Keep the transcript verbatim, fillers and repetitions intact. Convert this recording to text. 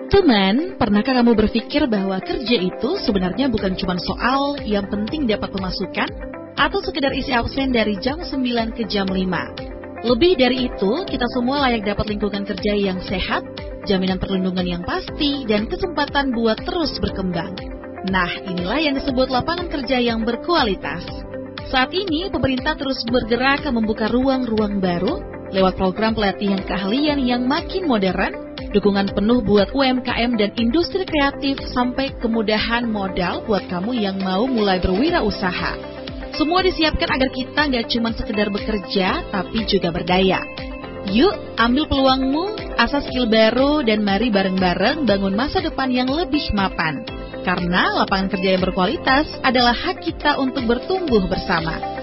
Teman, pernahkah kamu berpikir bahwa kerja itu sebenarnya bukan cuma soal yang penting dapat pemasukan atau sekedar isi absen dari jam sembilan ke jam lima? Lebih dari itu, kita semua layak dapat lingkungan kerja yang sehat, jaminan perlindungan yang pasti, dan kesempatan buat terus berkembang. Nah, inilah yang disebut lapangan kerja yang berkualitas. Saat ini, pemerintah terus bergerak membuka ruang-ruang baru lewat program pelatihan keahlian yang makin modern, dukungan penuh buat U M K M dan industri kreatif, sampai kemudahan modal buat kamu yang mau mulai berwirausaha. Semua disiapkan agar kita nggak cuma sekedar bekerja, tapi juga berdaya. Yuk, ambil peluangmu, asah skill baru, dan mari bareng-bareng bangun masa depan yang lebih mapan. Karena lapangan kerja yang berkualitas adalah hak kita untuk bertumbuh bersama.